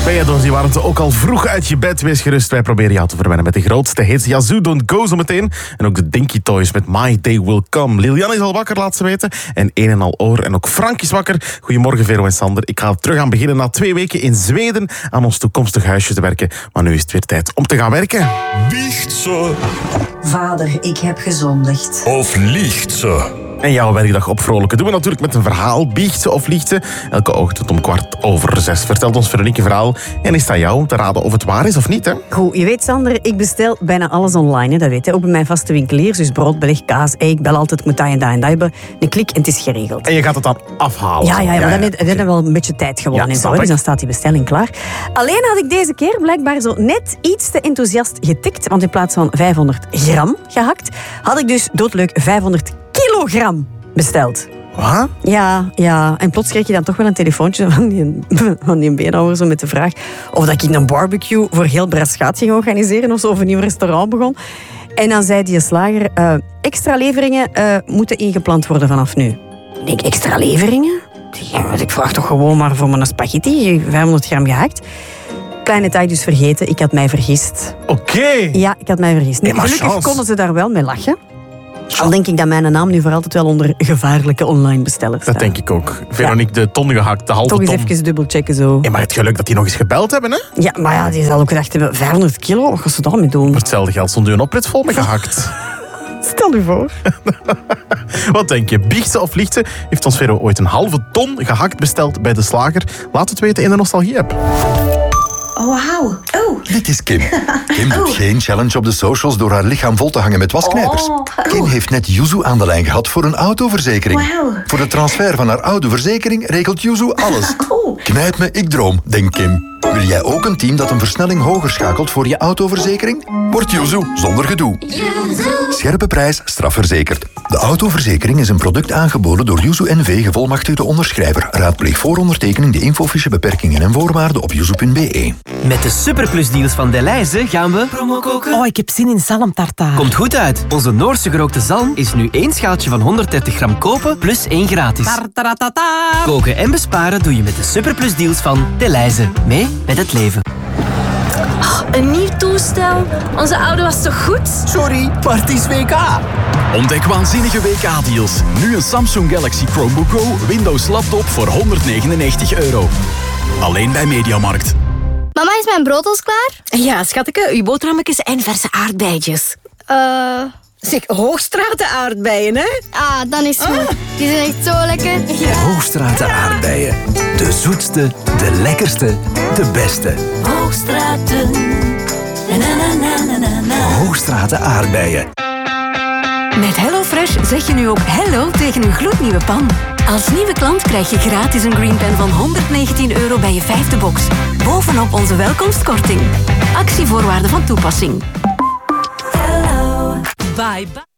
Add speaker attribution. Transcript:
Speaker 1: Ben je door die warmte ook al vroeg uit je bed? Wees gerust, wij proberen jou te verwennen met de grootste hits. Yazoo, Don't Go zo meteen. En ook de Dinky Toys met My Day Will Come. Lilian is al wakker, laat ze weten. En een en al oor. En ook Frank is wakker. Goedemorgen, Vero en Sander. Ik ga terug aan beginnen na 2 weken in Zweden aan ons toekomstig huisje te werken. Maar nu is het weer tijd om te gaan werken.
Speaker 2: Biecht ze
Speaker 3: Vader, ik heb gezondigd.
Speaker 2: of liegt ze?
Speaker 1: En jouw werkdag opvrolijken doen we natuurlijk met een verhaal. Biecht ze of liegt ze? Elke ochtend om 6:15 vertelt ons Veronique een verhaal. En is het aan jou te raden of het waar is of niet, hè?
Speaker 4: Goed, je weet, Sander, ik bestel bijna alles online. Hè, dat weet je. Ook bij mijn vaste winkeliers. Dus brood, beleg, kaas, ei. Ik bel altijd, ik moet dat en dat en dat hebben. Een klik en het is geregeld.
Speaker 1: En je gaat het dan afhalen.
Speaker 4: Ja, maar dan heb je wel een beetje tijd gewonnen.
Speaker 1: Ja,
Speaker 4: en zo,
Speaker 1: snap
Speaker 4: hè, dus
Speaker 1: ik.
Speaker 4: dan staat die bestelling klaar. Alleen had ik deze keer blijkbaar zo net iets te enthousiast getikt. Want in plaats van 500 gram gehakt, had ik dus doodleuk 500 kilogram besteld.
Speaker 1: Wat?
Speaker 4: Ja. En plots kreeg je dan toch wel een telefoontje van die beenhouwer zo met de vraag of dat ik een barbecue voor heel Braschaat ging organiseren of zo, of een nieuw restaurant begon. En dan zei die slager, extra leveringen moeten ingepland worden vanaf nu. Ik denk, extra leveringen? Ik vraag toch gewoon maar voor mijn spaghetti, 500 gram gehakt. Klein detail dus vergeten, ik had mij vergist.
Speaker 1: Oké.
Speaker 4: Ja, ik had mij vergist.
Speaker 1: Nee, maar
Speaker 4: Gelukkig
Speaker 1: chance.
Speaker 4: konden ze daar wel mee lachen. Al denk ik dat mijn naam nu voor altijd wel onder gevaarlijke online bestellers staat.
Speaker 1: Dat denk ik ook. Veronique, de ton gehakt, de halve
Speaker 4: Toch eens
Speaker 1: ton.
Speaker 4: even dubbelchecken zo.
Speaker 1: Ja, maar het geluk dat die nog eens gebeld hebben, hè?
Speaker 4: Ja, maar ja, die zal ook gedacht hebben, 500 kilo, wat gaan ze daarmee doen?
Speaker 1: Voor hetzelfde geld stond u een oprit vol met gehakt.
Speaker 4: Stel u voor.
Speaker 1: Wat denk je? Biecht ze of liegt ze? Heeft ons Vero ooit een halve ton gehakt besteld bij de slager? Laat het weten in de Nostalgie-app.
Speaker 3: Oh, wauw. Oh.
Speaker 5: Dit is Kim. Kim doet geen challenge op de socials door haar lichaam vol te hangen met wasknijpers. Kim heeft net Yuzu aan de lijn gehad voor een autoverzekering.
Speaker 3: Wauw.
Speaker 5: Voor de transfer van haar oude verzekering regelt Yuzu alles.
Speaker 3: Oh.
Speaker 5: Knijp me, ik droom, denkt Kim. Wil jij ook een team dat een versnelling hoger schakelt voor je autoverzekering? Word Yuzu zonder gedoe. Scherpe prijs, strafverzekerd. De autoverzekering is een product aangeboden door Yuzu NV, gevolmachtigde onderschrijver. Raadpleeg voor ondertekening de infofiche beperkingen en voorwaarden op yuzu.be.
Speaker 6: Met de superplusdeals van Delhaize gaan we promo koken.
Speaker 7: Oh, ik heb zin in zalmtartaar.
Speaker 6: Komt goed uit. Onze Noorse gerookte zalm is nu 1 schaaltje van 130 gram kopen plus 1 gratis.
Speaker 7: Tartaratata.
Speaker 6: Koken en besparen doe je met de superplusdeals van Delhaize. Mee met het leven.
Speaker 8: Een nieuw toestel? Onze oude was toch goed?
Speaker 6: Sorry, maar het is WK.
Speaker 9: Ontdek waanzinnige WK-deals. Nu een Samsung Galaxy Chromebook Go Windows laptop voor €199. Alleen bij Mediamarkt.
Speaker 8: Mama, is mijn brood al klaar?
Speaker 7: Ja, schatje, uw boterhammetjes en verse aardbeidjes. Zeg, Hoogstraten aardbeien, hè?
Speaker 8: Ah, dan is het goed. Die zijn echt zo lekker.
Speaker 10: Hoogstraten aardbeien. De zoetste, de lekkerste, de beste.
Speaker 7: Hoogstraten.
Speaker 10: Hoogstraten aardbeien.
Speaker 7: Met HelloFresh zeg je nu ook hello tegen een gloednieuwe pan. Als nieuwe klant krijg je gratis een green pan van €119 bij je 5e box. Bovenop onze welkomstkorting. Actievoorwaarden van toepassing. Hello. Bye bye.